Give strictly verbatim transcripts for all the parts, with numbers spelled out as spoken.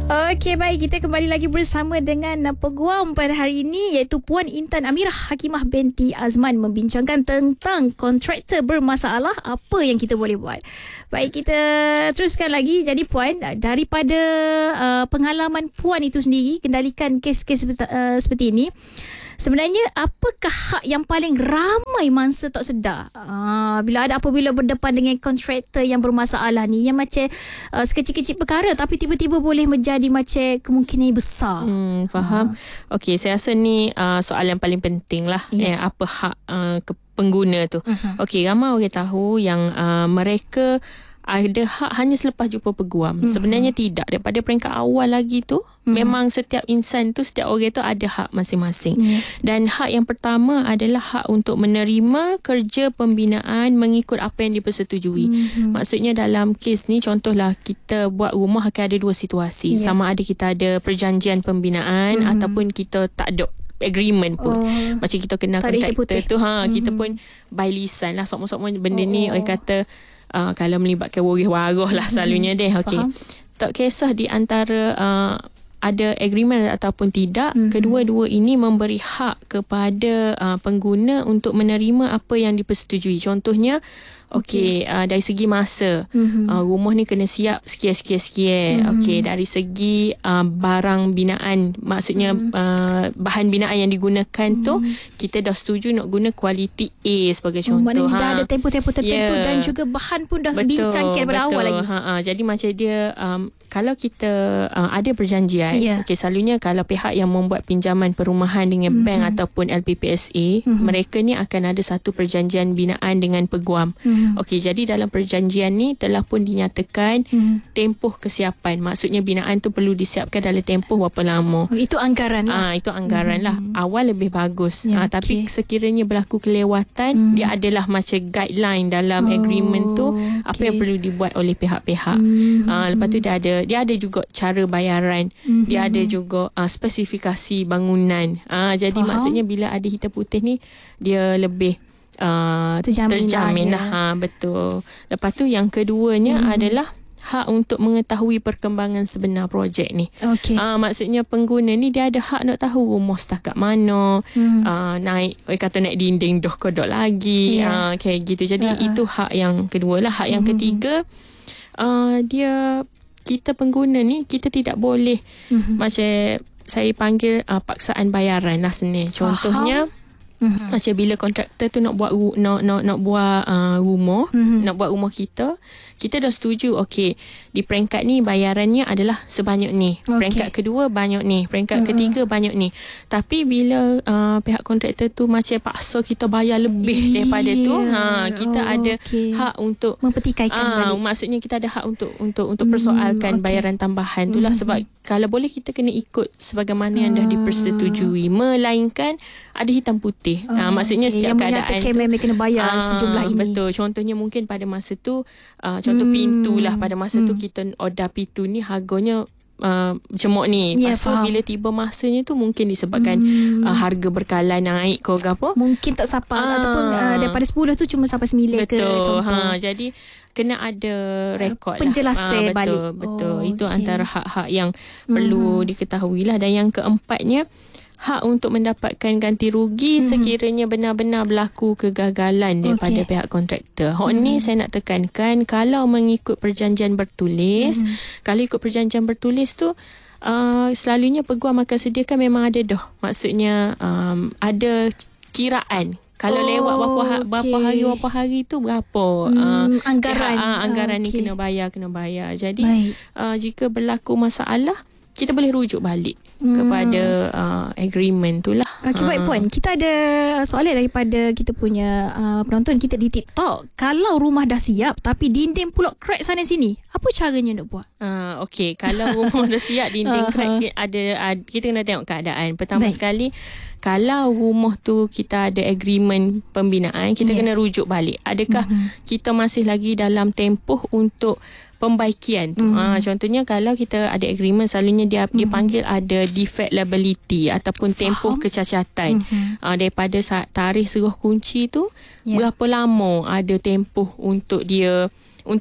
Okey, baik, kita kembali lagi bersama dengan peguam pada hari ini iaitu Puan Intan Amirah Hakimah binti Azman membincangkan tentang kontraktor bermasalah, apa yang kita boleh buat. Baik, kita teruskan lagi. Jadi Puan, daripada uh, pengalaman Puan itu sendiri kendalikan kes-kes uh, seperti ini, sebenarnya apakah hak yang paling ramai mangsa tak sedar uh, bila ada apabila berdepan dengan kontraktor yang bermasalah ni, yang macam uh, sekecil-kecil perkara tapi tiba-tiba boleh menjadi macam kemungkinan besar. Hmm, faham. Uh. Okey, saya rasa ni uh, soalan yang paling penting lah. Yeah. Eh, apa hak uh, ke pengguna tu. Uh-huh. Okey, ramai orang tahu yang uh, mereka ada hak hanya selepas jumpa peguam. Mm-hmm. Sebenarnya tidak. Daripada peringkat awal lagi tu, mm-hmm. memang setiap insan tu, setiap orang tu ada hak masing-masing. Yeah. Dan hak yang pertama adalah hak untuk menerima kerja pembinaan mengikut apa yang dipersetujui. Mm-hmm. Maksudnya dalam kes ni, contohlah kita buat rumah akan ada dua situasi. Yeah. Sama ada kita ada perjanjian pembinaan mm-hmm. ataupun kita tak ada agreement pun. Oh, macam kita kenal kontraktor tu, ha, mm-hmm. kita pun by lisan lah. Sok-sok benda oh, ni orang kata Uh, kalau melibatkan waris-waris lah selalunya deh. Okey. Tak kisah di antara uh, ada agreement ataupun tidak, mm-hmm. kedua-dua ini memberi hak kepada uh, pengguna untuk menerima apa yang dipersetujui. Contohnya, okey, okay, uh, dari segi masa, mm-hmm. uh, rumah ni kena siap sekian-sekian-sekian. Mm-hmm. Okey, dari segi uh, barang binaan, maksudnya mm-hmm. uh, bahan binaan yang digunakan mm-hmm. tu, kita dah setuju nak guna kualiti A sebagai contoh. Oh, maknanya ha. dah ada tempoh-tempoh tertentu, yeah. dan juga bahan pun dah dibincangkan pada awal lagi. Ha, ha. Jadi macam dia, um, kalau kita uh, ada perjanjian, yeah. okay, selalunya kalau pihak yang membuat pinjaman perumahan dengan mm-hmm. bank ataupun L P P S A, mm-hmm. mereka ni akan ada satu perjanjian binaan dengan peguam. Mm-hmm. Okey, jadi dalam perjanjian ni telah pun dinyatakan mm-hmm. tempoh kesiapan. Maksudnya binaan tu perlu disiapkan dalam tempoh berapa lama. Oh, itu anggaran lah. Ah, itu anggaran mm-hmm. lah. Awal lebih bagus. Yeah, ah, tapi okay. sekiranya berlaku kelewatan, mm-hmm. dia adalah macam guideline dalam oh, agreement tu, okay. apa yang perlu dibuat oleh pihak-pihak. Mm-hmm. Ah, lepas tu dia ada dia ada juga cara bayaran, mm-hmm. dia ada juga uh, spesifikasi bangunan. Uh, jadi Faham. maksudnya bila ada hitam putih ni, dia lebih uh, terjamin, terjamin lah. Ha, betul. Lepas tu yang keduanya mm-hmm. adalah hak untuk mengetahui perkembangan sebenar projek ni. Okay. Uh, maksudnya pengguna ni dia ada hak nak tahu rumah setakat mana, hmm. uh, naik, oh, kata naik dinding dah kodok lagi, yeah. uh, kayak gitu. Jadi uh-huh. itu hak yang kedua lah. Hak yang hmm. ketiga, uh, dia kita pengguna ni, kita tidak boleh mm-hmm. macam saya panggil uh, paksaan bayaran lah sebenarnya. Contohnya mm-hmm. macam bila kontraktor tu nak buat nak nak nak buat uh, rumah, mm-hmm. nak buat rumah kita, kita dah setuju, okey, di peringkat ni bayarannya adalah sebanyak ni. Okay. Peringkat kedua banyak ni, peringkat mm-hmm. ketiga banyak ni. Tapi bila uh, pihak kontraktor tu macam paksa kita bayar lebih Eee, daripada tu, ha, kita oh, ada okay. hak untuk mempertikaikan uh, balik. Maksudnya kita ada hak untuk untuk untuk persoalkan mm, okay. bayaran tambahan. Itulah mm-hmm. sebab kalau boleh kita kena ikut sebagaimana yang dah dipersetujui, melainkan ada hitam putih. Oh, ha, maksudnya okay. setiap yang keadaan tu memang kena bayar uh, sejumlah ini. Betul. Contohnya mungkin pada masa tu uh, contoh hmm. pintu lah, pada masa hmm. tu kita order pintu ni harganya uh, cemok ni. Yeah, lepas tu bila tiba masanya tu mungkin disebabkan hmm. uh, harga berkala naik ke apa, mungkin tak sampai ah. ataupun uh, daripada sepuluh tu cuma sampai sembilan ke contoh. Ha, jadi kena ada rekod penjelasan lah. Ha, betul, balik. Betul. Oh, itu okay. antara hak-hak yang hmm. perlu diketahui lah. Dan yang keempatnya, hak untuk mendapatkan ganti rugi mm-hmm. sekiranya benar-benar berlaku kegagalan daripada okay. pihak kontraktor. Hak mm-hmm. ni saya nak tekankan, kalau mengikut perjanjian bertulis, mm-hmm. kalau ikut perjanjian bertulis tu, uh, selalunya peguam akan sediakan memang ada dah. Maksudnya um, ada kiraan. Kalau oh, lewat berapa, ha- berapa okay. hari berapa hari tu berapa hmm, uh, anggaran pihak, uh, anggaran okay. ni kena bayar kena bayar. Jadi uh, jika berlaku masalah, kita boleh rujuk balik hmm. kepada uh, agreement tu lah. Okey, baik Puan. Kita ada soalan daripada kita punya uh, penonton kita di TikTok. Kalau rumah dah siap tapi dinding pula crack sana sini, apa caranya nak buat? Uh, Okey, kalau rumah dah siap dinding crack, ada, ada kita kena tengok keadaan. Pertama baik. sekali, kalau rumah tu kita ada agreement pembinaan, kita yeah. kena rujuk balik. Adakah mm-hmm. kita masih lagi dalam tempoh untuk pembaikian tu. Mm-hmm. Ha, contohnya kalau kita ada agreement, selalunya dia mm-hmm. dipanggil ada defect liability ataupun tempoh Faham? kecacatan. Mm-hmm. Ha, daripada tarikh serah kunci tu, yeah. berapa lama ada tempoh untuk dia, untuk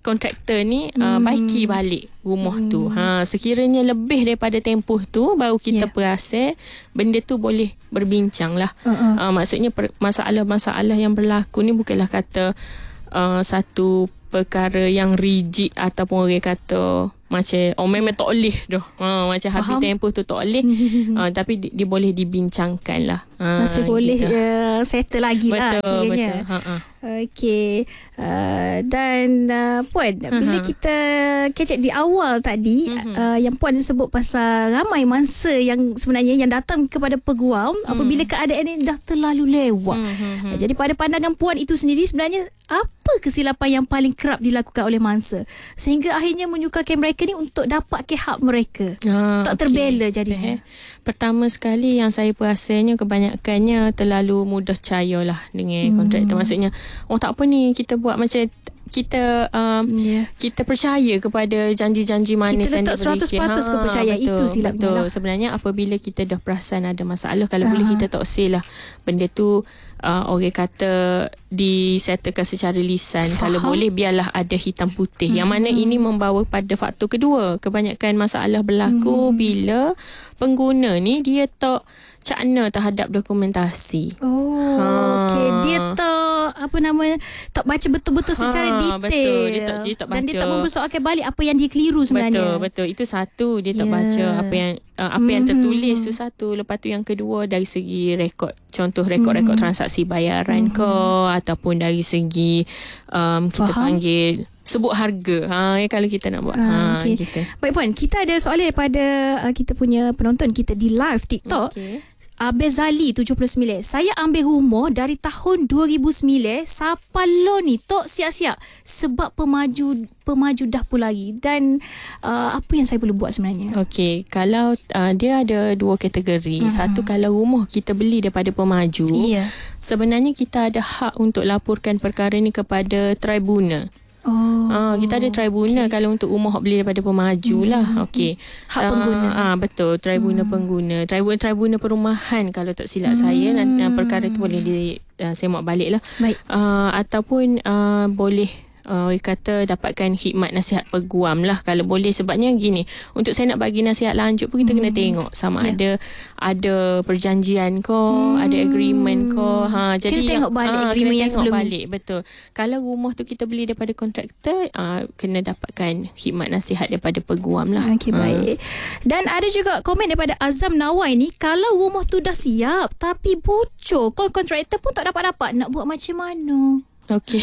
kontraktor ni uh, baiki balik rumah hmm. tu. Ha, sekiranya lebih daripada tempoh tu baru kita yeah. perasan benda tu boleh berbincang lah. Uh-uh. Uh, maksudnya per, masalah-masalah yang berlaku ni bukanlah kata uh, satu perkara yang rigid ataupun orang kata macam oh memang tak boleh dah. Ha, macam habis tempoh tu tak boleh. uh, tapi dia, dia boleh dibincangkan lah. Ha, masih boleh gitu. uh, settle lagi betul, lah kiranya. Betul. Ha, ha. Okey. Uh, dan uh, Puan, uh-huh. bila kita kecek di awal tadi, uh-huh. uh, yang Puan sebut pasal ramai mangsa yang sebenarnya yang datang kepada peguam uh-huh. apabila keadaan ini dah terlalu lewat. Uh-huh. Uh, jadi pada pandangan Puan itu sendiri, sebenarnya apa kesilapan yang paling kerap dilakukan oleh mangsa sehingga akhirnya menyukarkan mereka ni untuk dapat ke hak mereka? Ah, tak okay. terbela jadinya. Pertama sekali yang saya perasannya kebanyakannya terlalu mudah percaya lah dengan hmm. kontraktor. Maksudnya, oh tak apa ni, kita buat macam kita um, yeah. kita percaya kepada janji-janji manis yang diberikan. Kita letak seratus peratus ha, kepercayaan. Itu silapnya betul. Lah. Sebenarnya apabila kita dah perasan ada masalah, kalau uh-huh. boleh kita tak say lah benda tu uh, orang kata disettlekan secara lisan. Faham. Kalau boleh biarlah ada hitam putih. Hmm. Yang mana ini membawa pada faktor kedua. Kebanyakan masalah berlaku hmm. bila pengguna ni dia tak cakna terhadap dokumentasi. Oh, ha. okey. Dia tak apa nama tak baca betul-betul ha, secara detail. Betul. Dia tak, dia tak baca. Dan dia tak mempersoalkan balik apa yang dia keliru sebenarnya. Betul, betul. Itu satu, dia tak yeah. baca apa yang uh, apa mm-hmm. yang tertulis tu satu. Lepas tu yang kedua dari segi rekod, contoh rekod-rekod mm-hmm. transaksi bayaran mm-hmm. ke ataupun dari segi um, kita Faham. panggil sebut harga. Ha, ya, kalau kita nak buat. Ha, okay. gitu. Baik Puan, kita ada soalan daripada uh, kita punya penonton kita di live TikTok. Okay. Abezali tujuh puluh sembilan. Saya ambil rumah dari tahun dua ribu sembilan sampai lo ni tok siap-siap sebab pemaju pemaju dah pun lagi. Dan uh, apa yang saya perlu buat sebenarnya? Okey, kalau uh, dia ada dua kategori. Uh-huh. Satu, kalau rumah kita beli daripada pemaju, yeah. sebenarnya kita ada hak untuk laporkan perkara ni kepada tribunal. Oh, ah, kita ada tribunal okay. kalau untuk rumah beli daripada pemaju hmm. lah. Okey. Hak pengguna. Ah, ah betul, tribunal hmm. pengguna. Tribunal tribunal perumahan kalau tak silap hmm. saya, dan uh, perkara tu boleh di uh, semak balik lah. Baik. Uh, ataupun uh, boleh Uh, kata dapatkan khidmat nasihat peguam lah kalau boleh. Sebabnya gini, untuk saya nak bagi nasihat lanjut pun kita hmm. kena tengok sama yeah. ada ada perjanjian ko, hmm. ada agreement ko. Ha, jadi kita tengok balik ha, agreement yang sebelum balik. Ni. Betul. Kalau rumah tu kita beli daripada kontraktor, uh, kena dapatkan khidmat nasihat daripada peguam lah. Okey, ha. baik. Dan ada juga komen daripada Azam Nawai ni, kalau rumah tu dah siap tapi bocor, kontraktor pun tak dapat-dapat, nak buat macam mana? Okey.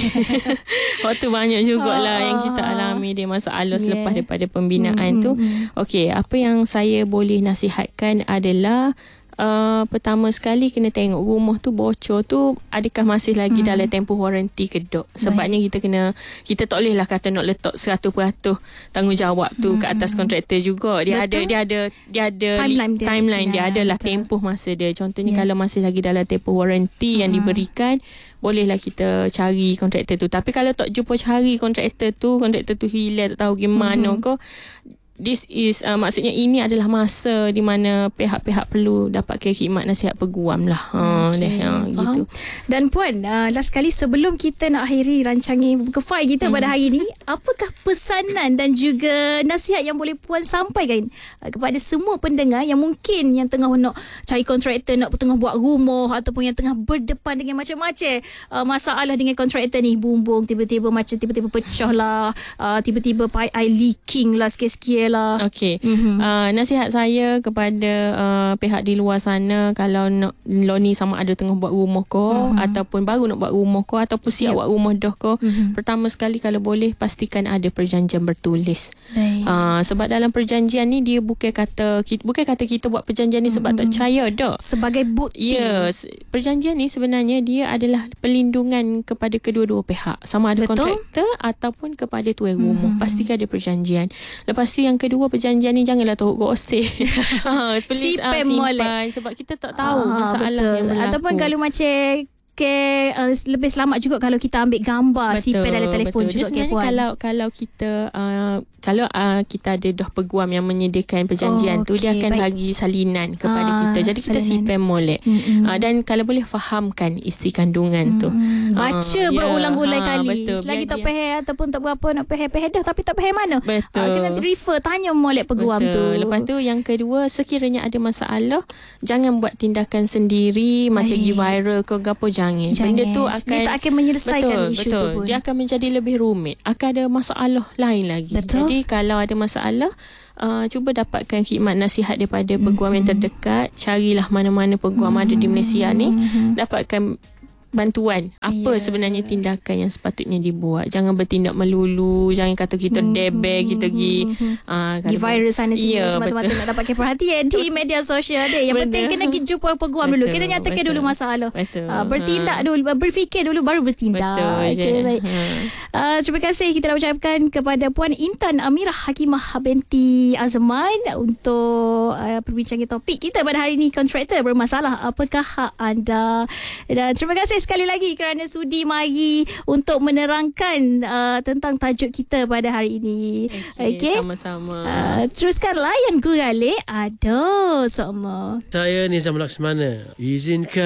Waktu banyak jugalah ah. yang kita alami dia masalah yeah. selepas daripada pembinaan mm-hmm. tu. Okey, apa yang saya boleh nasihatkan adalah Uh, pertama sekali kena tengok rumah tu bocor tu adakah masih lagi hmm. dalam tempoh waranti ke tak. Sebabnya Baik. kita kena kita tak boleh lah kata nak letak seratus peratus tanggungjawab tu hmm. ke atas kontraktor juga. Dia betul. ada dia ada dia ada timeline dia, timeline dia, dia adalah betul. tempoh masa dia. Contohnya yeah. kalau masih lagi dalam tempoh waranti hmm. yang diberikan, bolehlah kita cari kontraktor tu. Tapi kalau tak jumpa cari kontraktor tu, kontraktor tu hilang, tak tahu gimana hmm. kau, this is uh, maksudnya ini adalah masa di mana pihak-pihak perlu dapatkan khidmat nasihat peguam lah. Ha okay, uh, gitu. Dan Puan, uh, last sekali sebelum kita nak akhiri rancangan Kefai kita hmm. pada hari ini, apakah pesanan dan juga nasihat yang boleh Puan sampaikan uh, kepada semua pendengar yang mungkin yang tengah nak cari kontraktor, nak tengah buat rumah ataupun yang tengah berdepan dengan macam-macam uh, masalah dengan kontraktor ni, bumbung tiba-tiba macam tiba-tiba pecah lah, uh, tiba-tiba pipe air leaking lah sikit-sikit lah. Okey. Mm-hmm. Uh, nasihat saya kepada uh, pihak di luar sana, kalau nak lo ni sama ada tengah buat rumah ko mm-hmm. ataupun baru nak buat rumah ko ataupun siap yep. buat rumah dah ko, mm-hmm. pertama sekali kalau boleh pastikan ada perjanjian bertulis. Uh, sebab dalam perjanjian ni dia bukan kata kita, bukan kata kita buat perjanjian ni sebab mm-hmm. tak percaya dah. Sebagai bukti. Yes. Perjanjian ni sebenarnya dia adalah pelindungan kepada kedua-dua pihak. Sama ada Betul? kontraktor ataupun kepada tuan rumah. Mm-hmm. Pastikan ada perjanjian. Lepas tu yang kedua, perjanjian ni janganlah teruk gosip. ha, please simpan, ah, simpan sebab kita tak tahu ah, masalah betul. yang berlaku. Ataupun kalau macam okey, uh, lebih selamat juga kalau kita ambil gambar Betul, sipir dalam telefon betul. juga, Dia sebenarnya Puan. kalau kalau kita uh, kalau uh, kita ada dah peguam yang menyediakan perjanjian Oh, tu, dia okey, akan baik. bagi salinan kepada Ah, kita. Jadi kita salinan. simpan molek. Uh, dan kalau boleh fahamkan isi kandungan tu. Hmm, baca Ah, berulang-ulang ya, ha, kali. betul. Selagi Biar tak dia- faham ataupun tak berapa nak faham-faham dah tapi tak faham mana. Betul. Ah, kena refer, tanya molek peguam Betul. tu. Lepas tu yang kedua, sekiranya ada masalah, jangan buat tindakan sendiri macam Baik. pergi viral ke gapo, jangan. Jangan. Benda tu Dia akan tak akan menyelesaikan betul, isu betul. tu pun. Dia akan menjadi lebih rumit. Akan ada masalah lain lagi. Betul. Jadi kalau ada masalah, Uh, cuba dapatkan khidmat nasihat daripada peguam mm-hmm. yang terdekat. Carilah mana-mana peguam mm-hmm. ada di Malaysia ni. Mm-hmm. Dapatkan bantuan apa Yeah. sebenarnya tindakan yang sepatutnya dibuat. Jangan bertindak melulu, jangan kata kita Hmm, debel, hmm, kita hmm, pergi hmm, hmm. uh, Pergi viral sana sini Ya, semata-mata betul. nak dapatkan perhatian di media sosial dia. Yang Betul. penting kena pergi jumpa peguam dulu. Betul, Kena nyatakan betul. dulu masalah. Betul. Uh, bertindak Ha. dulu, berfikir dulu baru bertindak. Betul je. Okay, baik. Ha. Uh, terima kasih kita nak ucapkan kepada Puan Intan Amirah Hakimah binti Azman untuk uh, perbincangan topik kita pada hari ini, kontraktor bermasalah, apakah hak anda. Dan terima kasih sekali lagi kerana sudi mari untuk menerangkan uh, tentang tajuk kita pada hari ini. Okey, Okey. sama-sama. Uh, teruskan layan gurale ada sama. Saya Nizam Laksmana. Izinkan